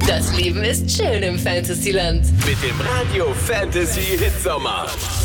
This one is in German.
Das Leben ist schön im Fantasyland. Mit dem Radio Fantasy Hitsommer.